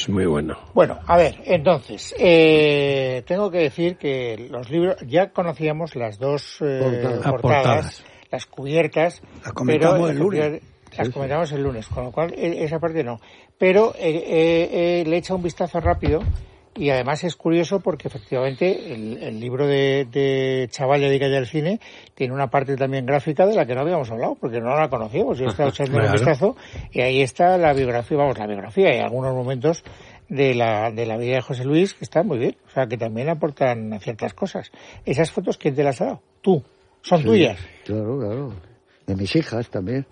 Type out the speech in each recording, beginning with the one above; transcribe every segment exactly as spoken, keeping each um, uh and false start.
Es muy bueno. Bueno, a ver, entonces, eh, tengo que decir que los libros, ya conocíamos las dos eh, portadas, portadas, portadas, las cubiertas. Las comentamos pero, el lunes. Las sí, comentamos sí. el lunes, con lo cual esa parte no. Pero eh, eh, eh, le he echado un vistazo rápido y además es curioso porque efectivamente el, el libro de, de Chaval de Calle del Cine tiene una parte también gráfica de la que no habíamos hablado porque no la conocíamos. Yo he estado echando claro. un vistazo y ahí está la biografía, vamos, la biografía y algunos momentos de la de la vida de José Luis que están muy bien, o sea que también aportan ciertas cosas. Esas fotos, ¿quién te las ha dado? Tú. ¿Son sí, tuyas? Claro, claro. De mis hijas también.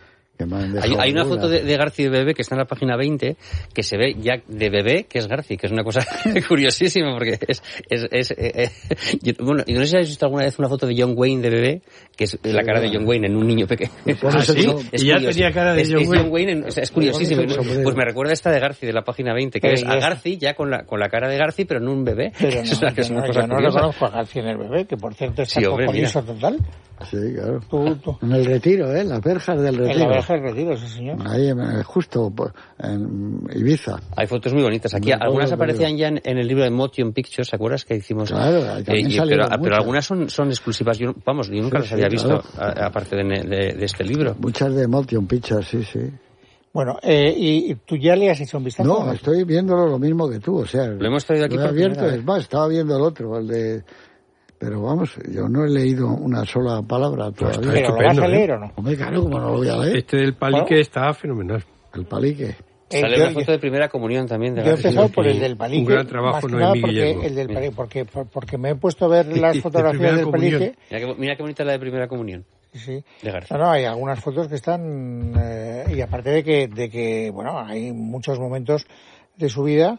Hay, hay una foto de, de Garci de bebé que está en la página veinte que se ve ya de bebé que es Garci, que es una cosa curiosísima porque es... es, es eh, eh, yo, bueno, y no sé si habéis visto alguna vez una foto de John Wayne de bebé, que es la cara de John Wayne en un niño pequeño. ¿Ah, sí? Es y ya tenía cara de es, John es Wayne. John Wayne en, o sea, es curiosísimo. Pues me recuerda esta de Garci, de la página veinte, que pero ves a Garci ya con la, con la cara de Garci, pero en un bebé. Pero no, es una, yo es una no, cosa yo no reconozco a Garci en el bebé, que por cierto está sí, compromiso total. Sí, claro. Tú, tú. En el Retiro, ¿eh? Las verjas del Retiro. En la verja del Retiro, sí, señor. Ahí, justo en Ibiza. Hay fotos muy bonitas. Aquí muy algunas aparecían ya en, en el libro de Motion Pictures, ¿te acuerdas que hicimos? Claro, eh, y, pero, pero algunas son, son exclusivas. Yo, vamos, yo nunca sí, las había sí, visto, claro. a, aparte de, de, de este libro. Muchas de Motion Pictures, sí, sí. Bueno, eh, ¿y tú ya le has hecho un vistazo? No, estoy viéndolo lo mismo que tú, o sea... Lo hemos traído aquí por abierto, es más, estaba viendo el otro, el de... Pero vamos, yo no he leído una sola palabra todavía. Pues ¿pero lo vas a leer ¿eh? o no? Hombre, claro, como no lo voy a leer. Este del palique ¿Oh? Está fenomenal. El palique. Eh, Sale yo, una foto yo, de primera comunión también. De yo he empezado por el del palique. Un gran trabajo, Noemí Guillermo. El del palique, porque, porque me he puesto a ver las fotografías de del palique. Mira qué, mira qué bonita la de primera comunión. Sí. De García. No, no, hay algunas fotos que están... Eh, y aparte de que, de que, bueno, hay muchos momentos de su vida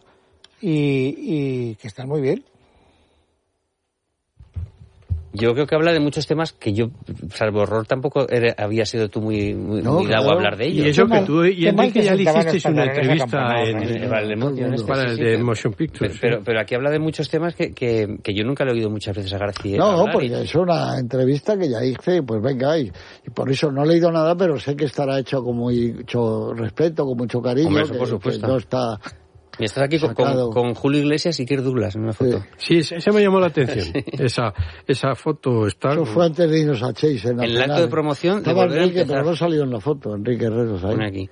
y, y que están muy bien. Yo creo que habla de muchos temas que yo, salvo horror, tampoco era, había sido tú muy, muy, no, muy dado a hablar de ellos. Y eso que tú y Enrique ya le hicisteis una entrevista en, en, en, en, para el de Motion, este, para el sí, de sí, Motion Pictures. Pero, pero, pero aquí habla de muchos temas que, que, que yo nunca le he oído muchas veces a García. No, hablar porque y... es una entrevista que ya hice, pues venga, y, y por eso no he leído nada, pero sé que estará hecho con mucho respeto, con mucho cariño. Hombre, eso que, por supuesto. Que no está... Y estás aquí con, con, con Julio Iglesias y Kirk Douglas en una foto. Sí, sí esa me llamó la atención. sí. Esa esa foto está... Eso fue antes de irnos a Chase. En, en el acto de promoción... Estaba de Enrique, pero no salió en la foto. Enrique Herreros ahí. Pone aquí.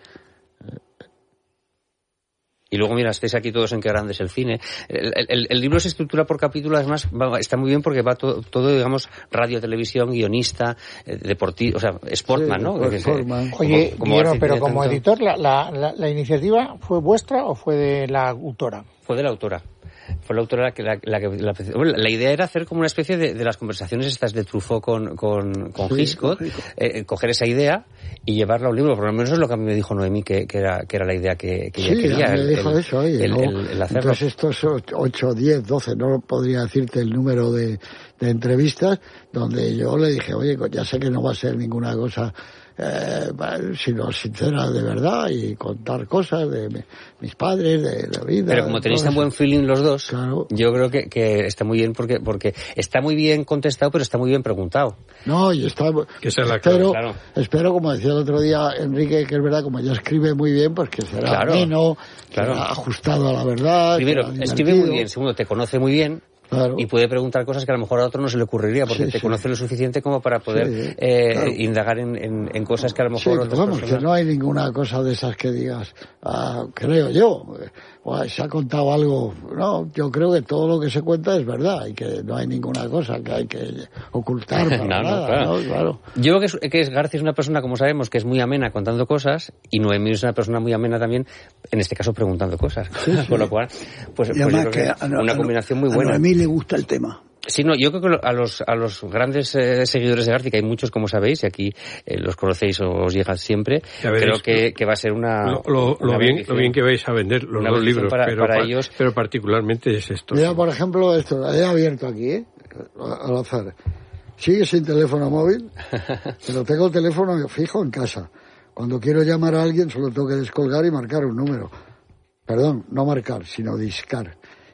Y luego, mira, estáis aquí todos en Qué grande es el cine. El, el, el libro se estructura por capítulos, además, va, está muy bien porque va todo, todo digamos, radio, televisión, guionista, eh, deportivo, o sea, sportman, sí, ¿no? Pues, sportman. Como, Oye, como Guillermo, pero como tanto... editor, la, la, la, ¿la iniciativa fue vuestra o fue de la autora? Fue de la autora. Fue la autora la que la, la, la, bueno, la idea era hacer como una especie de, de las conversaciones estas de Truffaut con, con, con sí, Hitchcock, eh, coger esa idea y llevarla a un libro. Por lo menos es lo que a mí me dijo Noemí que, que, era, que era la idea que, que sí, ella quería. Sí, me el, dijo el, eso, oye, el, ¿no? el, el hacerlo. Entonces estos ocho, diez, doce, no podría decirte el número de, de entrevistas, donde yo le dije, oye, ya sé que no va a ser ninguna cosa... Eh, sino sincera de verdad y contar cosas de mi, mis padres, de la vida. Pero como tenéis tan buen feeling los dos, claro. Yo creo que, que está muy bien porque porque está muy bien contestado, pero está muy bien preguntado. No, y está... Que sea la espero, claro. espero, como decía el otro día Enrique, que es verdad, como ya escribe muy bien, pues que será claro. ameno, claro. será ajustado a la verdad. Primero, escribe muy bien. Segundo, te conoce muy bien. Claro. Y puede preguntar cosas que a lo mejor a otro no se le ocurriría porque sí, te sí. conoce lo suficiente como para poder sí, eh, claro. indagar en, en, en cosas que a lo mejor sí, otras vamos, personas... que no hay ninguna cosa de esas que digas, ah, creo yo, o se ha contado algo. No, yo creo que todo lo que se cuenta es verdad y que no hay ninguna cosa que hay que ocultar para no, nada. No, claro. ¿no? Claro. Yo creo que, es, que es, García es una persona, como sabemos, que es muy amena contando cosas y Noemí es una persona muy amena también, en este caso preguntando cosas. Sí, sí. Con lo cual, pues, pues yo creo que, que es una combinación muy buena. A Noemí le gusta el tema. Sí, no, yo creo que a los a los grandes eh, seguidores de García, que hay muchos, como sabéis, y aquí eh, los conocéis o os llegan siempre, creo que, que va a ser una... Lo, lo, una lo, bien, lo bien que vais a vender los dos libros, para, pero, para pa, ellos... pero particularmente es esto. Mira, por ejemplo, esto, lo he abierto aquí, ¿eh? Al azar. Sigue sin teléfono móvil, pero tengo el teléfono fijo en casa. Cuando quiero llamar a alguien solo tengo que descolgar y marcar un número. Perdón, no marcar, sino discar.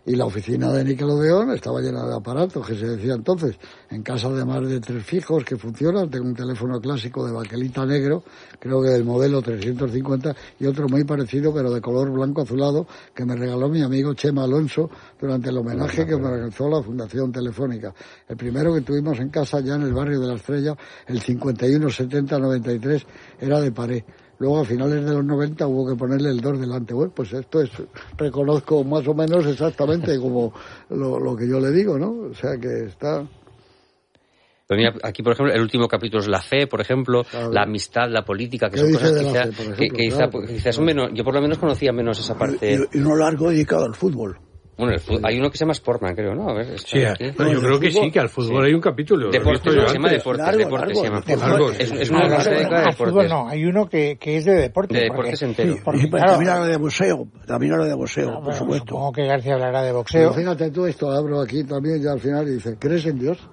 Y la oficina de Nickelodeon estaba llena de aparatos, que se decía entonces, en casa de más de tres fijos que funcionan. Tengo un teléfono clásico de baquelita negro, creo que del modelo trescientos cincuenta, y otro muy parecido, pero de color blanco azulado, que me regaló mi amigo Chema Alonso durante el homenaje que me organizó la Fundación Telefónica. El primero que tuvimos en casa, ya en el barrio de La Estrella, el cincuenta y uno setenta noventa y tres, era de pared. Luego, a finales de los noventa, hubo que ponerle el dos delante. Bueno, pues esto es, reconozco más o menos exactamente como lo, lo que yo le digo, ¿no? O sea que está... Pero mira, aquí, por ejemplo, el último capítulo es la fe, por ejemplo, claro. La amistad, la política, que son cosas que quizá, fe, que, que quizá, claro, pues, quizás son menos... Yo por lo menos conocía menos esa parte... Y, y uno largo dedicado al fútbol. Bueno, el fútbol, hay uno que se llama Sportman, creo, ¿no? A ver, sí, no, yo creo que sí, que al fútbol sí. Hay un capítulo. Deportes, no, se llama Deportes, largo, Deportes largo, se llama. Largo, es, es una clase de Deportes. Fútbol no, hay uno que, que es de Deportes. De Deportes porque, entero. Sí, porque, claro, también habla de boxeo, también habla de boxeo, no, por bueno, supuesto. Supongo que García hablará de boxeo. Pero fíjate tú, esto abro aquí también ya al final y dice, ¿crees en Dios?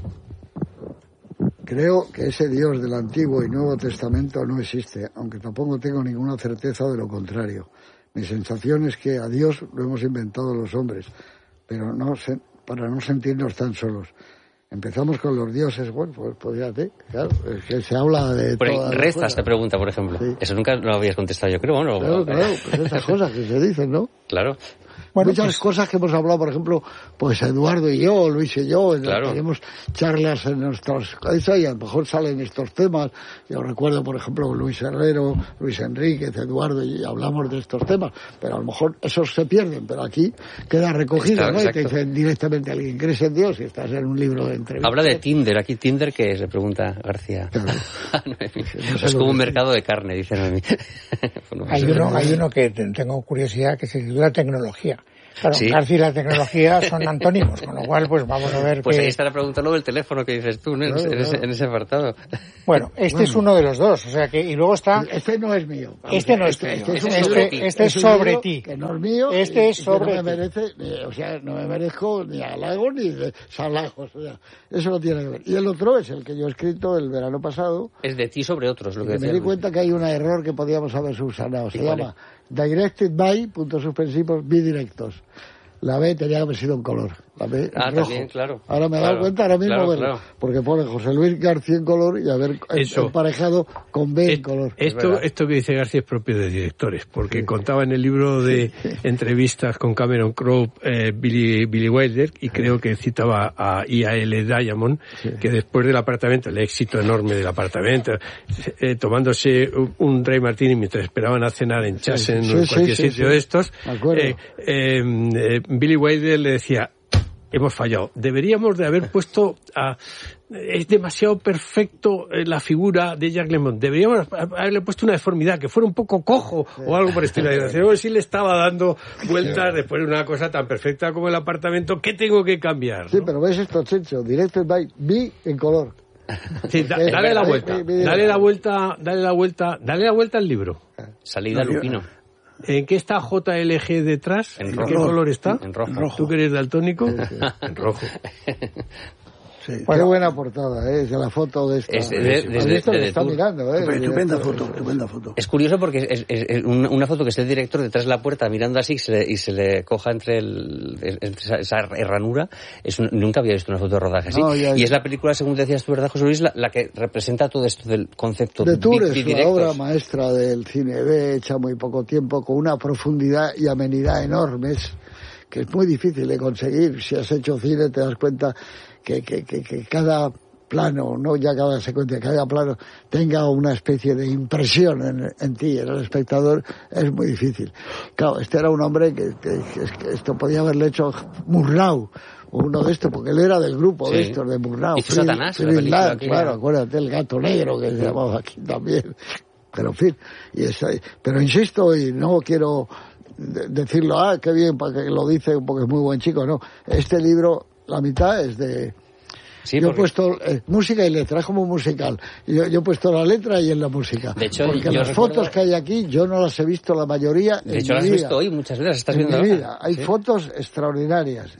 Creo que ese Dios del Antiguo y Nuevo Testamento no existe, aunque tampoco tengo ninguna certeza de lo contrario. Mi sensación es que a Dios lo hemos inventado los hombres, pero no para no sentirnos tan solos. Empezamos con los dioses, bueno, pues, pues fíjate, claro, es que se habla de Pero todas las rezas, cosas. Te pregunta, por ejemplo. Sí. Eso nunca lo habías contestado, yo creo, ¿no? Claro, claro, pues esas cosas que se dicen, ¿no? Claro. Bueno, muchas pues, cosas que hemos hablado, por ejemplo, pues Eduardo y yo, Luis y yo, claro. Tenemos charlas en nuestras cabezas y a lo mejor salen estos temas. Yo recuerdo, por ejemplo, Luis Herrero, Luis Enríquez, Eduardo, y hablamos de estos temas, pero a lo mejor esos se pierden, pero aquí queda recogido, Está, ¿no? Exacto. Y te dicen directamente a alguien, ¿crees en Dios? Y estás en un libro de entrevistas. Habla de Tinder, aquí Tinder, ¿qué es? Le pregunta García. Claro. no es, es como un mercado de carne, dicen a mí. bueno, hay, uno, hay uno que tengo curiosidad, que se titula Tecnología. Claro, ¿sí? García y la tecnología son antónimos, con lo cual, pues vamos a ver. Pues que... ahí está la pregunta luego del teléfono que dices tú, ¿no? En, claro, ese, claro. en ese apartado. Bueno, este bueno. es uno de los dos, o sea que, y luego está. Este no es mío. Este no es este, mío. Este, este, este, este, este es sobre ti. Que no es mío. Este y, es sobre y no me ti. merece, eh, o sea, no me merezco ni halagos ni de salajos. O sea, eso no tiene que ver. Y el otro es el que yo he escrito el verano pasado. Es de ti sobre otros, lo que decía. Me di cuenta que hay un error que podíamos haber subsanado. Se llama Directed by, puntos suspensivos, bidirectos. La B tenía que haber sido en color. La B ah, en rojo. También, claro. Ahora me he claro, dado cuenta ahora mismo, claro, bueno, claro. porque pone José Luis García en color y haber Eso. emparejado con B es, en color. Esto, esto que dice García es propio de directores, porque sí. contaba en el libro de entrevistas con Cameron Crowe, eh, Billy, Billy Wilder, y creo que citaba a I A L Diamond, sí. que después del apartamento, el éxito enorme del apartamento, eh, tomándose un, un Dry Martini mientras esperaban a cenar en Chasen sí, sí, o en cualquier sí, sitio sí, de estos, eh, eh, eh, Billy Wilder le decía, hemos fallado, deberíamos de haber puesto a... Es demasiado perfecto la figura de Jack Lemmon. Deberíamos haberle puesto una deformidad, que fuera un poco cojo sí. o algo por el estilo. A ver si le estaba dando vueltas después de una cosa tan perfecta como el apartamento. ¿Qué tengo que cambiar? Sí, ¿no? pero ves esto, Chencho, Directed by B en color. Sí, da, dale la vuelta, dale la vuelta, dale la vuelta, dale la vuelta al libro. Salida Lupino. ¿En qué está J L G detrás? En, ¿En rojo. qué color está? En rojo. ¿Tú que eres daltónico? Sí, sí. En rojo. Sí. Bueno, qué buena portada, ¿eh? De la foto de esta. Es de, de, de, de, esto de, que de está tour. mirando, ¿eh? Estupenda foto, estupenda foto. Es curioso porque es, es, es una, una foto que está el director detrás de la puerta mirando así y se le, y se le coja entre, el, entre esa, esa ranura. Es un, nunca había visto una foto de rodaje así. No, ya, ya. Y es la película, según decías tú, ¿verdad, José Luis? La, la que representa todo esto del concepto de Tour. Es una directos. obra maestra del cine B, hecha muy poco tiempo, con una profundidad y amenidad enormes, que es muy difícil de conseguir. Si has hecho cine te das cuenta que, que, que, que cada plano, no ya cada secuencia, cada plano tenga una especie de impresión en, en ti, en el espectador, es muy difícil. Claro, este era un hombre que, que, que esto podía haberle hecho Murnau, o uno de estos, porque él era del grupo sí. de estos, de Murnau. Hizo Satanás, Free, Free Land, claro, acuérdate, el gato negro que se llamaba aquí también. Pero en fin, y esa, pero insisto, y no quiero decirlo, ah, qué bien, para que lo dice porque es muy buen chico, no. Este libro, la mitad es de... Sí, yo porque... he puesto eh, música y letra, es como musical. Yo, yo he puesto la letra y en la música. De hecho, porque las recuerdo... fotos que hay aquí, yo no las he visto la mayoría de en hecho, mi las has vida. visto hoy muchas veces, estás en viendo mi ahora. vida. Hay ¿sí? fotos extraordinarias.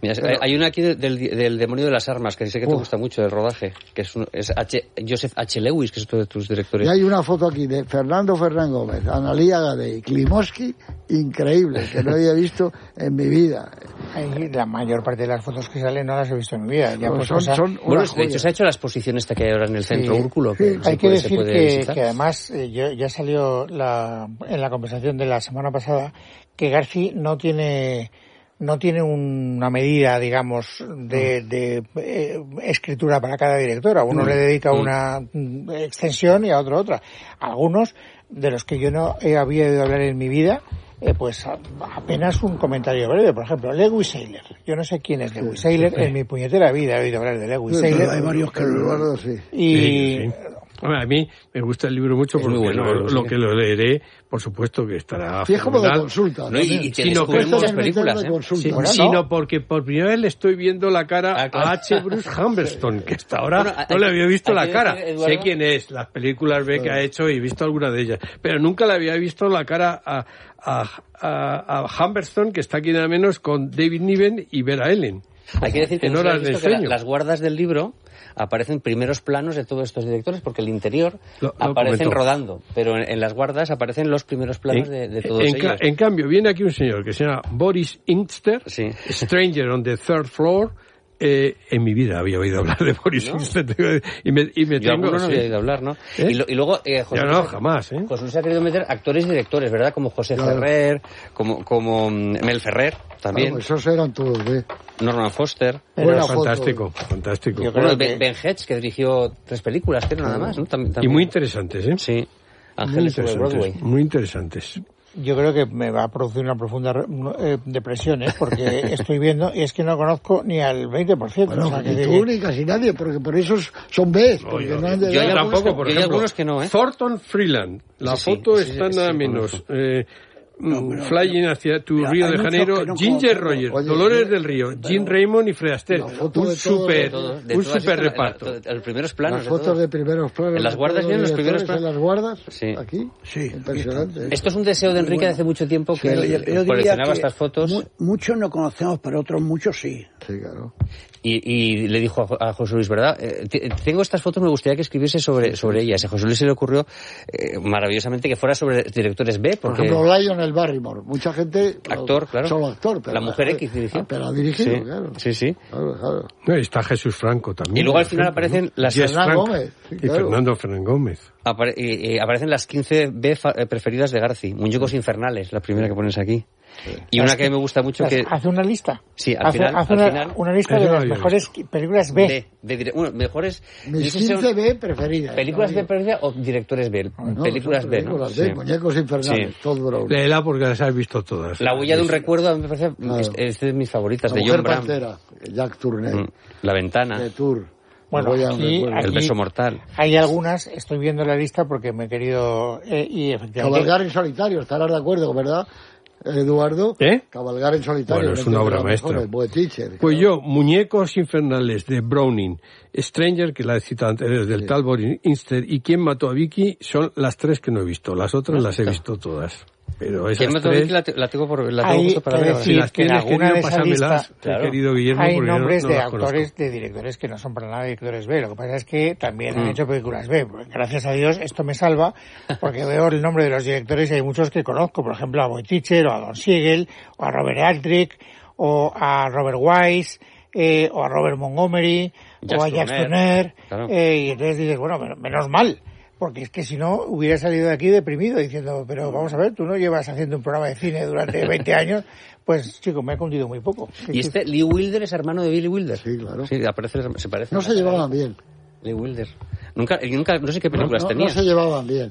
Mira, pero, hay una aquí del, del demonio de las armas, que sé que te uh, gusta mucho, del rodaje, que es, un, es H, Joseph H. Lewis, que es uno de tus directores. Y hay una foto aquí de Fernando Fernán Gómez, Analía Gadey, Klimovsky, increíble, que no había visto en mi vida. Ay, la mayor parte de las fotos que salen no las he visto en mi vida. Ya no, pues, son, o sea, son bueno, de hecho se ha hecho la exposición esta que hay ahora en el centro, sí, Úrculo. Que sí, hay que puede, decir que, que además, eh, yo, ya salió la, en la conversación de la semana pasada, que Garci no tiene... no tiene una medida, digamos, de, de eh, escritura para cada director. A uno mm. le dedica una extensión y a otro otra. Algunos, de los que yo no he había oído hablar en mi vida, eh, pues a, apenas un comentario breve. Por ejemplo, Lewis Seyler. Yo no sé quién es Lewis Seyler. En mi puñetera vida he oído hablar de Lewis sí, Seyler. Hay varios que lo sí. Y... Sí, sí. A mí me gusta el libro mucho porque bueno, lo, lo que lo leeré, por supuesto que estará sí, es como de consulta. No, y, y te descubres muchas películas, ¿eh? Sí, bueno, sino no. porque por primera vez le estoy viendo la cara ah, claro. a H. Bruce Humberstone, que hasta ahora bueno, no le había visto la cara. Decir, sé quién es, las películas B que ha hecho y he visto alguna de ellas, pero nunca le había visto la cara a, a, a, a Humberstone, que está aquí nada menos con David Niven y Vera Ellen. Hay que decir que, no has visto que la, las guardas del libro aparecen primeros planos de todos estos directores, porque el interior lo, lo aparecen comentó. rodando, pero en, en las guardas aparecen los primeros planos en, de, de todos en ellos. Ca en cambio, viene aquí un señor que se llama Boris Inster, sí. Stranger on the Third Floor. Eh, en mi vida había oído hablar de Boris ¿No? Inster y me, y me Yo tengo... no sí. había oído hablar, ¿no? ¿Eh? Y, lo, y luego eh, José ya no, jamás, ¿eh? José Luis ha querido meter actores y directores, ¿verdad? Como José claro. Ferrer, como, como Mel Ferrer, también. Claro, esos eran todos, ¿eh? Norman Foster. Bueno, fantástico, fantástico. Yo creo que Ben Hedges, que dirigió tres películas, pero nada más, ¿no? También, también. Y muy interesantes, ¿eh? Sí. Ángeles sobre Broadway. Muy interesantes. Yo creo que me va a producir una profunda eh, depresión, ¿eh? Porque estoy viendo y es que no conozco ni al veinte por ciento. Bueno, o sea, que ni de... tú ni casi nadie, porque por eso son B. Porque no, no han de yo dar... tampoco, por yo ejemplo, algunos que no, ¿eh? Thornton Freeland. La sí, foto sí, está sí, nada sí, menos... Eh, No, pero, Flying pero, hacia tu mira, Río de Janeiro, no Ginger Rogers, Oye, Dolores del Río, Jim Raymond y Fred Astaire. Un super, un super reparto. Los primeros planos. Las fotos de primeros planos. En las guardas vienen los primeros planos. En las guardas, sí. Aquí. Sí. Impresionante. Esto es un deseo de Enrique de hace mucho tiempo que sí, él yo coleccionaba estas fotos. Mu muchos no conocemos, pero otros muchos sí. Sí, claro. Y, y le dijo a, a José Luis, ¿verdad? Eh, tengo estas fotos, me gustaría que escribiese sobre, sobre ellas. A José Luis se le ocurrió eh, maravillosamente que fuera sobre directores B. Porque... Por ejemplo, Lionel Barrymore. Mucha gente... Actor, claro. Solo actor. Pero la mujer X dirigió. Ah, pero ha dirigido, sí, claro. Sí, sí. Claro, claro. No, está Jesús Franco también. Y luego al final aparecen ¿no? las... Fernán Gómez. Sí, y claro. Fernando Fernán Gómez. Apare y, y aparecen las quince B preferidas de Garci. Muñecos infernales, la primera que pones aquí. Sí. Y una que me gusta mucho que... Hace una lista. Sí, al hace, final... Hace al una, final, una lista de las mejores películas B. B de, bueno, mejores... Mis quince B preferidas. ¿Películas B preferidas o directores B? No, películas B, ¿no? Películas B, sí. Muñecos infernales, sí. Todo bravo. Léela porque las has visto todas. La huella de un recuerdo a mí me parece... Claro. Es, es de mis favoritas, la de John Brown. Pantera, Jack Turner. Mm. La ventana. De Tour. Bueno, aquí, aquí el beso mortal. Hay algunas, estoy viendo la lista porque me he querido... Eh, y efectivamente... Cabalgar en solitario, estarás de acuerdo, ¿verdad? Eduardo, ¿eh? Cabalgar en solitario. Bueno, es una obra maestra. Mejores, teacher, pues claro. yo, Muñecos infernales de Browning, Stranger, que la he citado antes, del sí. tal Boris Inster, y Quién mató a Vicky, son las tres que no he visto. Las otras las he visto todas. Pero esas ¿Quién mató tres... a Vicky? La, la tengo por la tengo justo para ver. Si las tienes, querido, pásamelas, claro. querido Guillermo, hay nombres no, no de actores, conozco. de directores que no son para nada directores B. Lo que pasa es que también mm. han hecho películas B. Gracias a Dios esto me salva, porque veo el nombre de los directores y hay muchos que conozco. Por ejemplo, a Boy Teacher, o a Don Siegel, o a Robert Aldrich, o a Robert Wise, eh, o a Robert Montgomery, Jack o a Jack Turner. Claro. Eh, y entonces dices, bueno, menos mal. Porque es que si no, hubiera salido de aquí deprimido diciendo, pero vamos a ver, tú no llevas haciendo un programa de cine durante veinte años, pues chico, me ha cundido muy poco. ¿Y este Lee Wilder es hermano de Billy Wilder? Sí, claro. Sí, aparece, se parece. No se llevaban bien. Lee Wilder. Nunca, nunca, no sé qué películas no, no, tenía. No se llevaban bien.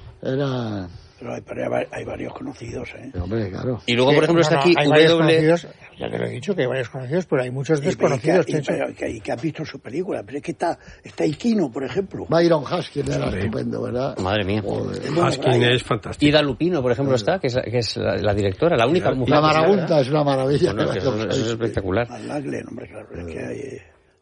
Era... Pero hay, pero hay, hay varios conocidos, ¿eh? Sí, hombre, claro. Y luego, sí, por ejemplo, no, está no, aquí hay varios conocidos, ya te lo he dicho, que hay varios conocidos, pero hay muchos desconocidos. Y, y, y, que, que has visto sus películas, pero es que está, está Iquino, por ejemplo. Byron Haskin era sí. estupendo, ¿verdad? Madre mía. Haskin es fantástico. Ida Lupino, por ejemplo, está, que es, que es la, la directora, la única mujer. La Marabunta es una maravilla. Bueno, es, que eso, eso es espectacular. Al Lagle, hombre, claro, es que hay...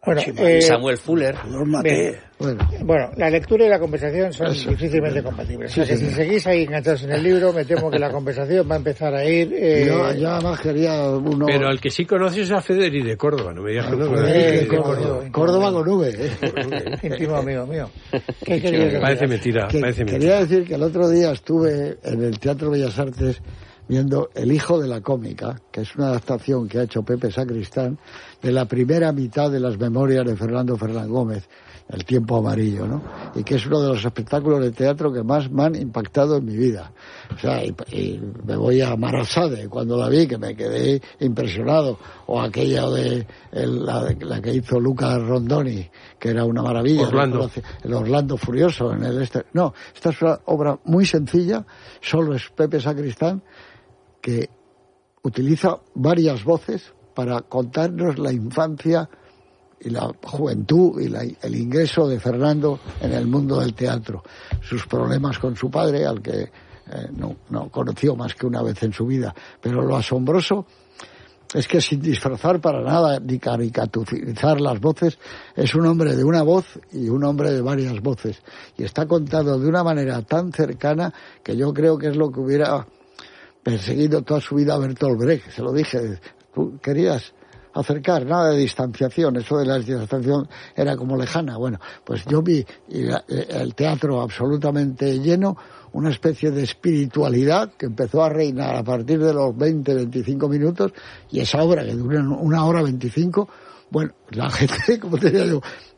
Bueno, eh, Samuel Fuller. Los maté. Bueno. bueno, la lectura y la conversación son Eso, difícilmente bien. compatibles. Sí, o sea que sí, si seguís ahí enganchados en el libro, me temo que la conversación va a empezar a ir... Eh... Yo, yo además quería uno... Pero al que sí conoces es a Federi de Córdoba, no me digas que no. Federi de Córdoba, Córdoba con V. ¿eh? Íntimo amigo mío. ¿Qué querías decir? Parece mentira, que, parece mentira. Quería decir que el otro día estuve en el Teatro Bellas Artes viendo El hijo de la cómica, que es una adaptación que ha hecho Pepe Sacristán de la primera mitad de las memorias de Fernando Fernán Gómez, El tiempo amarillo, ¿no? Y que es uno de los espectáculos de teatro que más me han impactado en mi vida. O sea, y, y me voy a Marasade cuando la vi, que me quedé impresionado. O aquella de el, la, la que hizo Luca Rondoni, que era una maravilla. Orlando. El Orlando Furioso en el este. No, esta es una obra muy sencilla, solo es Pepe Sacristán, que utiliza varias voces para contarnos la infancia y la juventud y la, el ingreso de Fernando en el mundo del teatro, sus problemas con su padre, al que eh, no, no conoció más que una vez en su vida. Pero lo asombroso es que, sin disfrazar para nada ni caricaturizar las voces, es un hombre de una voz y un hombre de varias voces, y está contado de una manera tan cercana que yo creo que es lo que hubiera perseguido toda su vida a Bertolt Brecht. Se lo dije, tú querías acercar, nada de distanciación, eso de la distanciación era como lejana. Bueno, pues yo vi el teatro absolutamente lleno, una especie de espiritualidad que empezó a reinar a partir de los veinte, veinticinco minutos, y esa obra que dura una hora veinticinco, bueno, la gente, como te digo,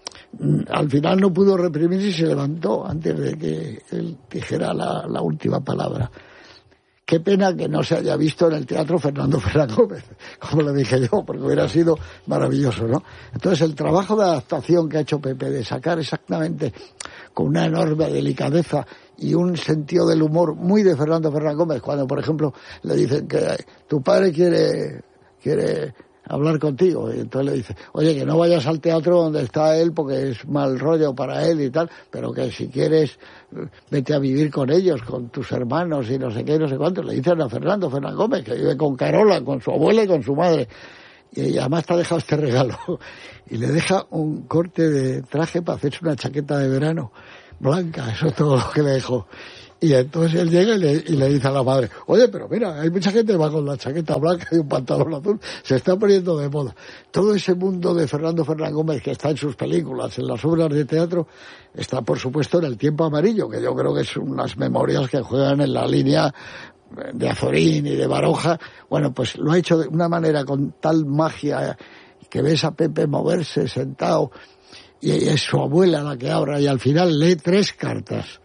al final no pudo reprimirse y se levantó antes de que él dijera la, la última palabra. Qué pena que no se haya visto en el teatro Fernando Fernán Gómez, como le dije yo, porque hubiera sido maravilloso, ¿no? Entonces, el trabajo de adaptación que ha hecho Pepe, de sacar exactamente con una enorme delicadeza y un sentido del humor muy de Fernando Fernán Gómez, cuando, por ejemplo, le dicen que tu padre quiere, quiere hablar contigo, y entonces le dice, oye, que no vayas al teatro donde está él porque es mal rollo para él y tal, pero que si quieres vete a vivir con ellos, con tus hermanos y no sé qué, no sé cuánto. Le dicen a Fernando Fernán Gómez, que vive con Carola, con su abuela y con su madre, y además te ha dejado este regalo, y le deja un corte de traje para hacerse una chaqueta de verano blanca, eso es todo lo que le dejó. Y entonces él llega y le, y le dice a la madre, oye, pero mira, hay mucha gente que va con la chaqueta blanca y un pantalón azul, se está poniendo de moda. Todo ese mundo de Fernando Fernán Gómez que está en sus películas, en las obras de teatro, está por supuesto en El tiempo amarillo, que yo creo que es unas memorias que juegan en la línea de Azorín y de Baroja. Bueno, pues lo ha hecho de una manera con tal magia que ves a Pepe moverse sentado y es su abuela la que habla, y al final lee tres cartas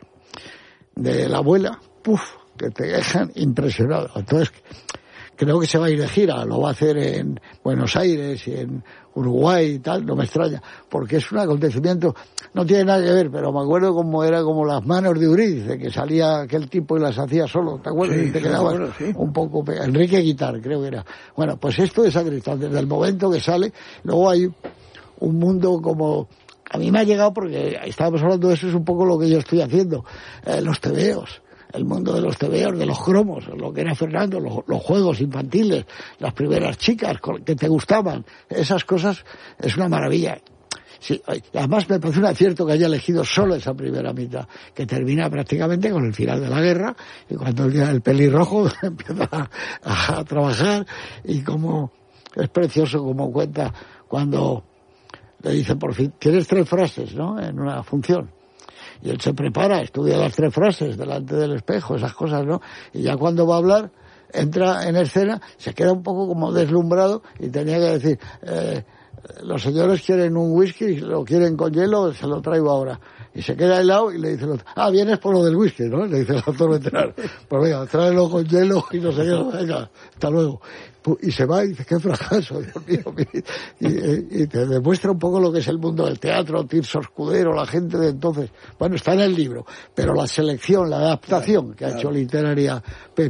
de la abuela, puf, que te dejan impresionado. Entonces, creo que se va a ir de gira, lo va a hacer en Buenos Aires y en Uruguay y tal, no me extraña, porque es un acontecimiento, no tiene nada que ver, pero me acuerdo cómo era como Las manos de Eurídice, que salía aquel tipo y las hacía solo, ¿te acuerdas? Sí, y te quedabas bueno, sí. un poco, Enrique Guitar, creo que era. Bueno, pues esto es Sacristán, desde el momento que sale, luego hay un mundo como... A mí me ha llegado, porque estábamos hablando de eso, es un poco lo que yo estoy haciendo, eh, los tebeos, el mundo de los tebeos, de los cromos, lo que era Fernando, los, los juegos infantiles, las primeras chicas que te gustaban, esas cosas, es una maravilla. Sí, además me parece un acierto que haya elegido solo esa primera mitad, que termina prácticamente con el final de la guerra, y cuando el, el pelirrojo empieza a, a trabajar, y como es precioso como cuenta cuando... le dice, por fin, tienes tres frases, ¿no?, en una función. Y él se prepara, estudia las tres frases delante del espejo, esas cosas, ¿no? Y ya cuando va a hablar, entra en escena, se queda un poco como deslumbrado y tenía que decir, eh, los señores quieren un whisky, lo quieren con hielo, se lo traigo ahora. Y se queda helado y le dice el otro, ah, vienes por lo del whisky, ¿no? Le dice el actor veterano, pues venga, tráelo con hielo y no sé qué, venga, hasta luego. Y se va y dice, qué fracaso, Dios mío. Y, y, y te demuestra un poco lo que es el mundo del teatro, Tirso Escudero, la gente de entonces. Bueno, está en el libro, pero la selección, la adaptación que ha hecho literaria Pepe,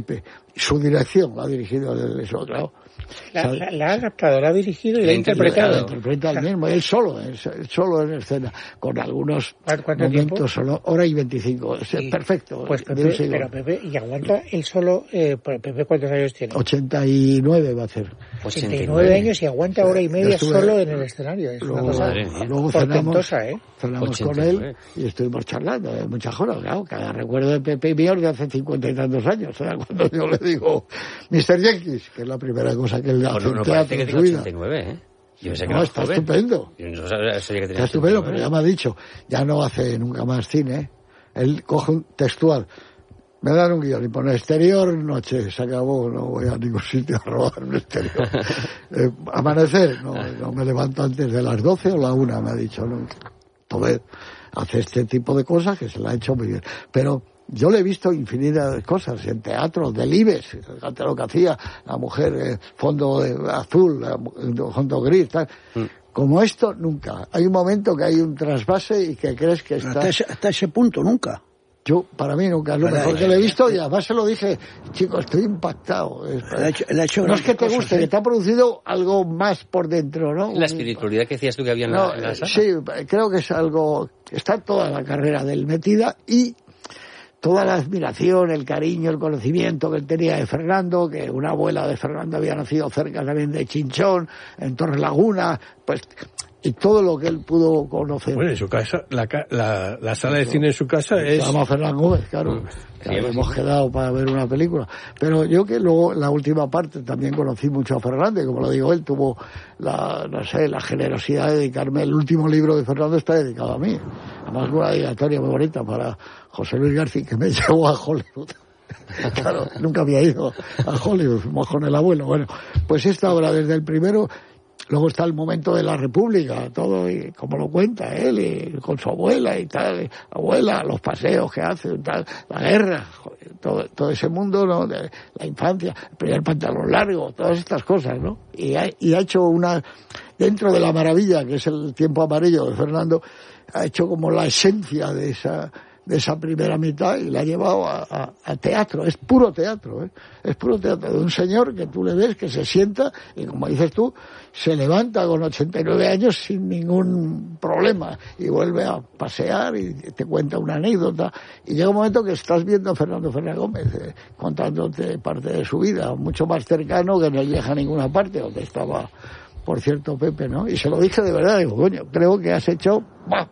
su dirección, la ha dirigido el eso, claro. La, la, la ha adaptado, la ha dirigido y la ha interpretado. La interpreta él mismo, él solo, él solo en escena, con algunos momentos solo, hora y veinticinco, es sí. perfecto. Pues Pepe, pero Pepe, ¿y aguanta él solo? Eh, Pepe, ¿cuántos años tiene? ochenta y nueve va a ser. ochenta y nueve años y aguanta hora y media estuve, solo en el escenario. Es luego, una cosa luego cenamos, ¿eh? cenamos con él y estuvimos charlando de muchas horas, claro, cada recuerdo de Pepe mío de hace cincuenta y tantos años, o sea, cuando yo le digo mister Jenkins, que es la primera cosa que él hace en teatro en su vida. ochenta y nueve, ¿eh? Yo pensé que no, está joven. Estupendo. Yo no sabía, sabía que está estupendo, pero ya me ha dicho, ya no hace nunca más cine, ¿eh? Él coge un textual, me dan un guión y pone exterior, noche, se acabó, no voy a ningún sitio a robar un exterior. eh, amanecer, no, no me levanto antes de las doce o la una, me ha dicho, ¿no? Entonces, hace este tipo de cosas que se la ha hecho muy bien. Pero yo le he visto infinidad de cosas en teatro, del Ives, fíjate lo que hacía, la mujer, eh, fondo de, azul, fondo gris, tal. Mm. Como esto, nunca. Hay un momento que hay un trasvase y que crees que está... Hasta ese, hasta ese punto, nunca. Yo, para mí nunca, es lo mejor que le he visto y además se lo dije, chico, estoy impactado. Le ha hecho, le ha hecho no es que te cosas, guste, ¿eh? que te ha producido algo más por dentro, ¿no? La espiritualidad que decías tú que había en, no, la, en la sala. Sí, creo que es algo, está toda la carrera de él metida y toda la admiración, el cariño, el conocimiento que él tenía de Fernando, que una abuela de Fernando había nacido cerca también de Chinchón, en Torres Laguna, pues... y todo lo que él pudo conocer. Bueno, en su casa, la, la, la sala de cine en su casa es... Se llama Fernán Gómez, claro. Sí, hemos quedado para ver una película. Pero yo que luego, en la última parte, también conocí mucho a Fernando, y como lo digo, él tuvo la, no sé, la generosidad de dedicarme. El último libro de Fernando está dedicado a mí. Además, una dedicatoria muy bonita para José Luis García, que me llevó a Hollywood. Claro, nunca había ido a Hollywood, fuimos con el abuelo. Bueno, pues esta obra, desde el primero... Luego está el momento de la República, todo, y como lo cuenta él, y con su abuela y tal, y abuela, los paseos que hace, y tal, la guerra, joder, todo, todo ese mundo, ¿no? De la infancia, el primer pantalón largo, todas estas cosas, ¿no? Y ha, y ha hecho una, dentro de la maravilla, que es el tiempo amarillo de Fernando, ha hecho como la esencia de esa, de esa primera mitad y la ha llevado a, a, a teatro, es puro teatro, ¿eh? Es puro teatro de un señor que tú le ves que se sienta y, como dices tú, se levanta con ochenta y nueve años sin ningún problema y vuelve a pasear y te cuenta una anécdota y llega un momento que estás viendo a Fernando Fernández Gómez eh, contándote parte de su vida, mucho más cercano que no llega a ninguna parte donde estaba, por cierto, Pepe, ¿no? Y se lo dije de verdad, digo, coño, creo que has hecho ¡bam!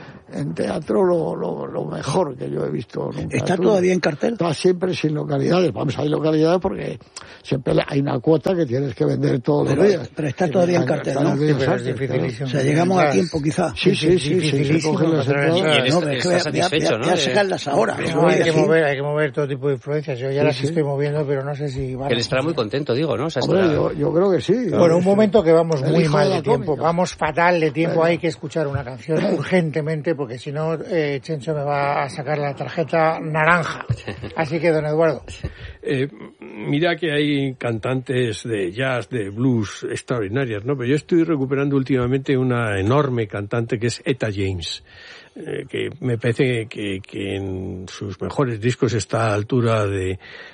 En teatro lo, lo, lo mejor que yo he visto nunca. ¿Está Tú, todavía en cartel? Está siempre sin localidades. Vamos, hay localidades porque siempre hay una cuota que tienes que vender todos pero, los días. Pero está todavía en cartel, ¿no? Sí, pero es dificilísimo. O sea, llegamos a tiempo quizás. Sí, sí, sí, sí, sí, cogen las entradas. No, es que está satisfecho, ¿no? Voy a sacarlas ahora. No, hay que mover, hay que mover todo tipo de influencias. Yo ya sí, las sí. estoy moviendo, pero no sé si... Él estará muy contento, digo, ¿no? O sea, Hombre, yo, yo creo que sí. Bueno, un momento que vamos muy mal de tiempo. Vamos fatal de tiempo. Hay que escuchar una canción urgentemente porque si no... Eh, Chencho me va a sacar la tarjeta naranja. Así que, don Eduardo. Eh, mira que hay cantantes de jazz, de blues extraordinarias, ¿no? Pero yo estoy recuperando últimamente una enorme cantante que es Etta James, eh, que me parece que, que en sus mejores discos está a la altura de,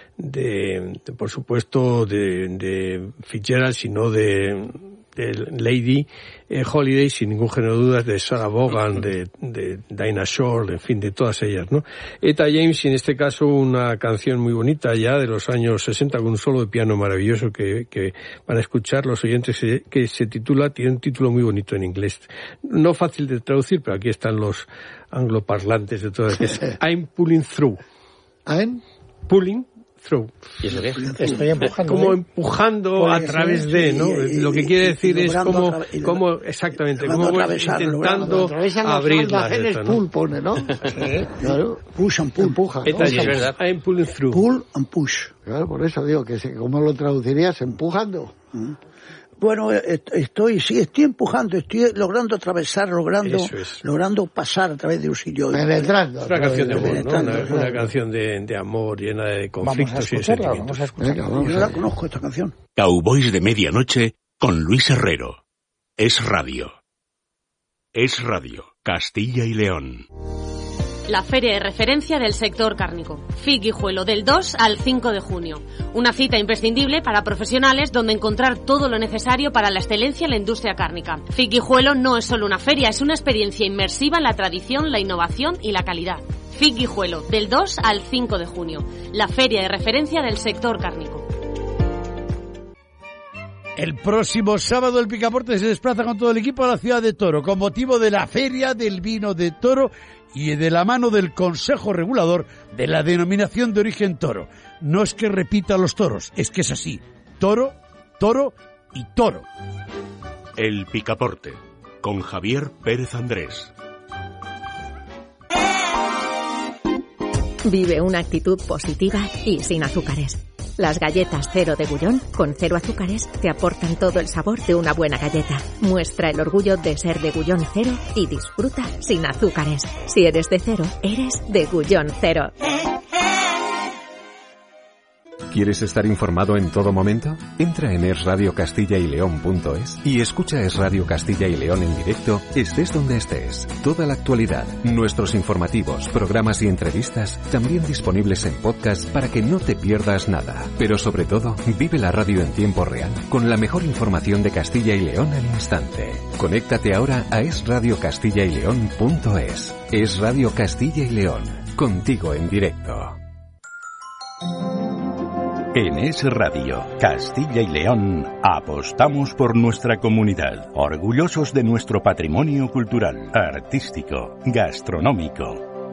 de, de por supuesto, de, de Fitzgerald, sino de... de Lady eh, Holiday, sin ningún género de dudas, de Sarah Vaughan, de, de Dinah Shore, en fin, de todas ellas, ¿no? Etta James, y en este caso una canción muy bonita ya de los años sesenta con un solo de piano maravilloso que, que van a escuchar los oyentes, que, que se titula, tiene un título muy bonito en inglés. No fácil de traducir, pero aquí están los angloparlantes de todas, que es I'm Pulling Through. I'm Pulling Through. ¿Y eso qué? Estoy empujando. Como empujando pues, a través sí, de, ¿no? Y, y, lo que quiere decir es como, como exactamente, como intentando abrir la es pull, pone, ¿no? Claro. Push and pull. Empuja, ¿no? Es verdad. I'm pulling through. Pull and push. Claro, por eso digo que ¿cómo lo traducirías? Empujando. Mm. Bueno, estoy, sí, estoy empujando, estoy logrando atravesar, logrando, es. logrando pasar a través de un sitio. Penetrando. Es una canción de amor, ¿no? Una, una canción de, de amor llena de conflictos y de sentimientos. Vamos a escucharla. Venga, vamos Yo la conozco, esta canción. Cowboys de Medianoche con Luis Herrero. Es Radio. Es Radio, Castilla y León. la feria de referencia del sector cárnico. F I C Guijuelo, del dos al cinco de junio. Una cita imprescindible para profesionales donde encontrar todo lo necesario para la excelencia en la industria cárnica. F I C Guijuelo no es solo una feria, es una experiencia inmersiva en la tradición, la innovación y la calidad. F I C Guijuelo, del dos al cinco de junio. La feria de referencia del sector cárnico. El próximo sábado el Picaporte se desplaza con todo el equipo a la ciudad de Toro con motivo de la Feria del Vino de Toro y de la mano del Consejo Regulador de la Denominación de Origen Toro. No es que repita los toros, es que es así. Toro, toro y toro. El Picaporte, con Javier Pérez Andrés. Vive una actitud positiva y sin azúcares. Las galletas cero de Gullón, con cero azúcares, te aportan todo el sabor de una buena galleta. Muestra el orgullo de ser de Gullón Cero y disfruta sin azúcares. Si eres de cero, eres de Gullón Cero. ¿Quieres estar informado en todo momento? Entra en es radio castilla y león punto es y escucha Es Radio Castilla y León en directo, estés donde estés. Toda la actualidad, nuestros informativos, programas y entrevistas, también disponibles en podcast para que no te pierdas nada. Pero sobre todo, vive la radio en tiempo real, con la mejor información de Castilla y León al instante. Conéctate ahora a es radio castilla y león punto es. Es Radio Castilla y León, contigo en directo. En Es Radio Castilla y León apostamos por nuestra comunidad, orgullosos de nuestro patrimonio cultural, artístico, gastronómico.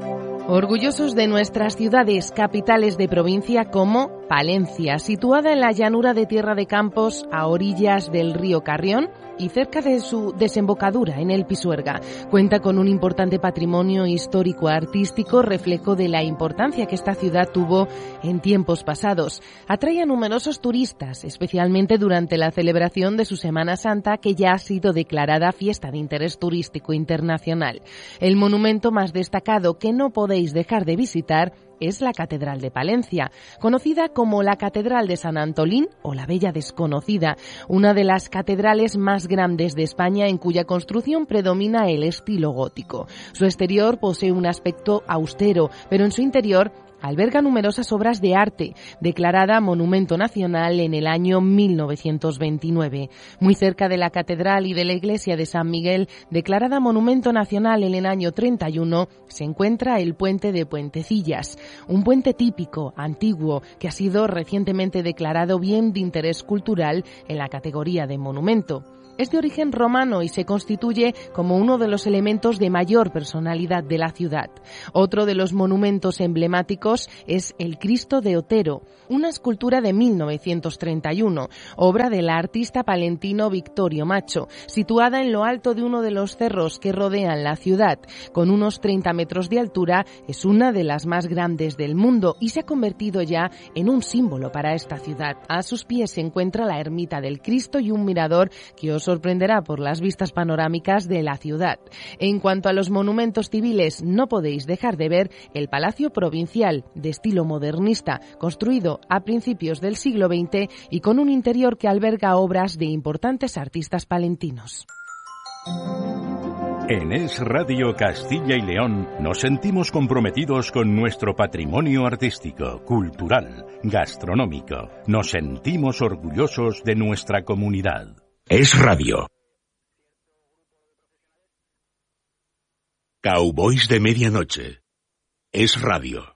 Orgullosos de nuestras ciudades capitales de provincia como Palencia, situada en la llanura de Tierra de Campos a orillas del río Carrión y cerca de su desembocadura en el Pisuerga. Cuenta con un importante patrimonio histórico-artístico, reflejo de la importancia que esta ciudad tuvo en tiempos pasados. Atrae a numerosos turistas, especialmente durante la celebración de su Semana Santa, que ya ha sido declarada fiesta de interés turístico internacional. El monumento más destacado que no podéis dejar de visitar es la Catedral de Palencia, conocida como la Catedral de San Antolín o la Bella Desconocida, una de las catedrales más grandes de España en cuya construcción predomina el estilo gótico. Su exterior posee un aspecto austero, pero en su interior alberga numerosas obras de arte, declarada Monumento Nacional en el año mil novecientos veintinueve. Muy cerca de la catedral y de la iglesia de San Miguel, declarada Monumento Nacional en el año treinta y uno, se encuentra el puente de Puentecillas, un puente típico, antiguo, que ha sido recientemente declarado bien de interés cultural en la categoría de monumento. Es de origen romano y se constituye como uno de los elementos de mayor personalidad de la ciudad. Otro de los monumentos emblemáticos es el Cristo de Otero, una escultura de mil novecientos treinta y uno, obra del artista palentino Victorio Macho, situada en lo alto de uno de los cerros que rodean la ciudad. Con unos treinta metros de altura, es una de las más grandes del mundo y se ha convertido ya en un símbolo para esta ciudad. A sus pies se encuentra la ermita del Cristo y un mirador que os sorprenderá por las vistas panorámicas de la ciudad. En cuanto a los monumentos civiles, no podéis dejar de ver el Palacio Provincial, de estilo modernista, construido a principios del siglo veinte y con un interior que alberga obras de importantes artistas palentinos. En Es Radio Castilla y León nos sentimos comprometidos con nuestro patrimonio artístico, cultural, gastronómico. Nos sentimos orgullosos de nuestra comunidad. Es Radio. Cowboys de Medianoche. Es Radio.